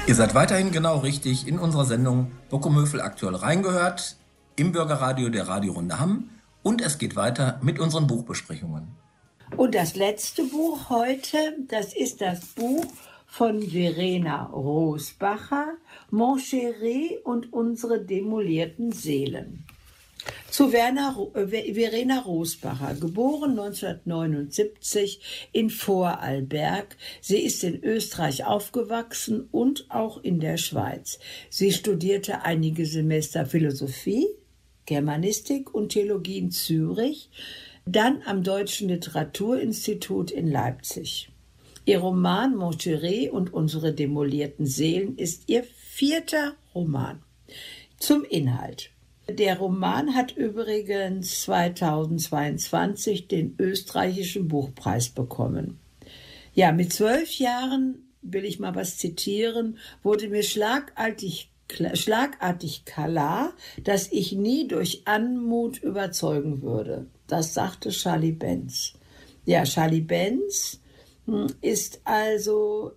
Ihr seid weiterhin genau richtig in unserer Sendung Bockumöfel aktuell reingehört, im Bürgerradio der Radiorunde Hamm, und es geht weiter mit unseren Buchbesprechungen. Und das letzte Buch heute, das ist das Buch von Verena Rosbacher, Mon Chéri und unsere demolierten Seelen. Zu Verena Rosbacher, geboren 1979 in Vorarlberg. Sie ist in Österreich aufgewachsen und auch in der Schweiz. Sie studierte einige Semester Philosophie, Germanistik und Theologie in Zürich, dann am Deutschen Literaturinstitut in Leipzig. Ihr Roman Mon Chéri und unsere demolierten Seelen ist ihr 4. Roman. Zum Inhalt. Der Roman hat übrigens 2022 den österreichischen Buchpreis bekommen. Ja, mit 12 Jahren, will ich mal was zitieren, wurde mir schlagartig klar, dass ich nie durch Anmut überzeugen würde. Das sagte Charlie Benz. Ja, Charlie Benz ist also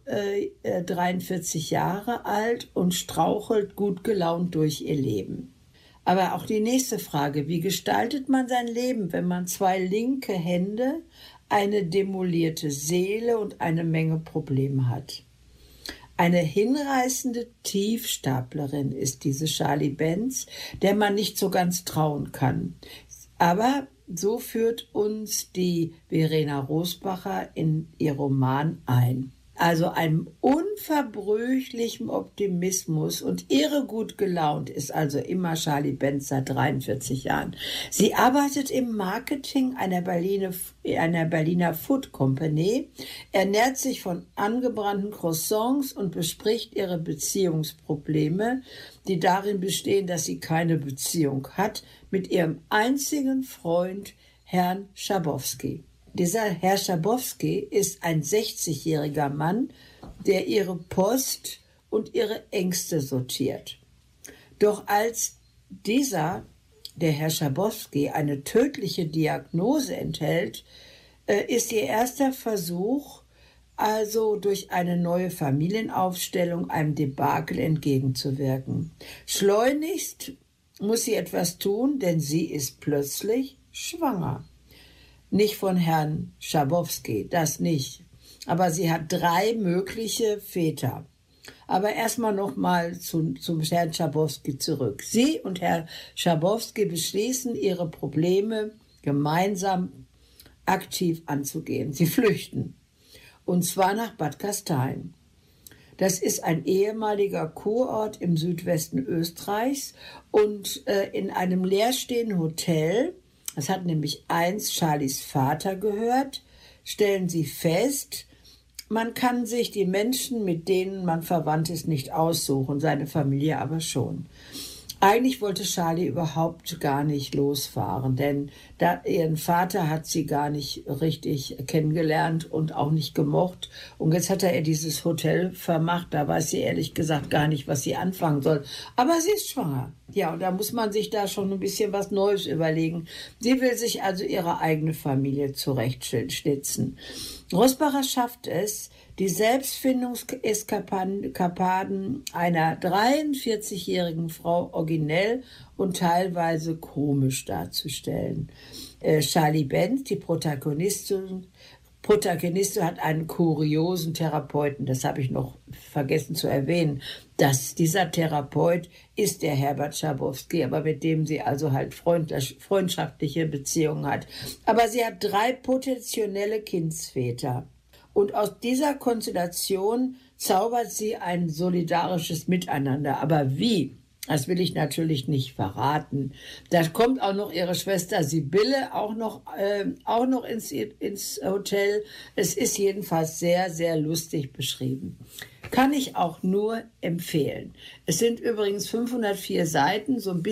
43 Jahre alt und strauchelt gut gelaunt durch ihr Leben. Aber auch die nächste Frage, wie gestaltet man sein Leben, wenn man 2 linke Hände, eine demolierte Seele und eine Menge Probleme hat? Eine hinreißende Tiefstaplerin ist diese Charlie Benz, der man nicht so ganz trauen kann. Aber so führt uns die Verena Rosbacher in ihr Roman ein. Also einem unverbrüchlichen Optimismus und irre gut gelaunt ist also immer Charlie Benz seit 43 Jahren. Sie arbeitet im Marketing einer Berliner Food Company, ernährt sich von angebrannten Croissants und bespricht ihre Beziehungsprobleme, die darin bestehen, dass sie keine Beziehung hat, mit ihrem einzigen Freund, Herrn Schabowski. Dieser Herr Schabowski ist ein 60-jähriger Mann, der ihre Post und ihre Ängste sortiert. Doch als der Herr Schabowski, eine tödliche Diagnose enthält, ist ihr erster Versuch, also durch eine neue Familienaufstellung einem Debakel entgegenzuwirken. Schleunigst muss sie etwas tun, denn sie ist plötzlich schwanger. Nicht von Herrn Schabowski, das nicht. Aber sie hat 3 mögliche Väter. Aber erstmal nochmal zum Herrn Schabowski zurück. Sie und Herr Schabowski beschließen, ihre Probleme gemeinsam aktiv anzugehen. Sie flüchten. Und zwar nach Bad Gastein. Das ist ein ehemaliger Kurort im Südwesten Österreichs und in einem leerstehenden Hotel. Das hat nämlich einst Charlies Vater gehört, stellen sie fest, man kann sich die Menschen, mit denen man verwandt ist, nicht aussuchen, seine Familie aber schon. Eigentlich wollte Charlie überhaupt gar nicht losfahren, denn ihren Vater hat sie gar nicht richtig kennengelernt und auch nicht gemocht. Und jetzt hat er ihr dieses Hotel vermacht, da weiß sie ehrlich gesagt gar nicht, was sie anfangen soll. Aber sie ist schwanger. Ja, und da muss man sich da schon ein bisschen was Neues überlegen. Sie will sich also ihre eigene Familie zurechtschnitzen. Rosbacher schafft es, die Selbstfindungseskapaden einer 43-jährigen Frau originell und teilweise komisch darzustellen. Charlie Benz, die Protagonistin, hat einen kuriosen Therapeuten, das habe ich noch vergessen zu erwähnen. Dieser Therapeut ist der Herbert Schabowski, aber mit dem sie also halt freundschaftliche Beziehungen hat. Aber sie hat 3 potenzielle Kindsväter. Und aus dieser Konstellation zaubert sie ein solidarisches Miteinander. Aber wie? Das will ich natürlich nicht verraten. Da kommt auch noch ihre Schwester Sibylle auch noch ins Hotel. Es ist jedenfalls sehr, sehr lustig beschrieben. Kann ich auch nur empfehlen. Es sind übrigens 504 Seiten, so ein bisschen